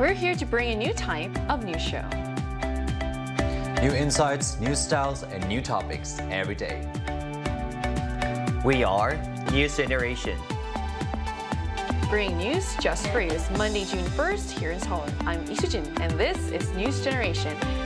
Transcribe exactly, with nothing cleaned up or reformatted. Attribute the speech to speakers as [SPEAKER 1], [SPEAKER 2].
[SPEAKER 1] We're here to bring a new type of news show.
[SPEAKER 2] New insights, new styles, and new topics every day.
[SPEAKER 3] We are News Generation.
[SPEAKER 1] Bringing news just for you. It's Monday, June first here in Seoul. I'm Lee Soo-jin, and this is News Generation.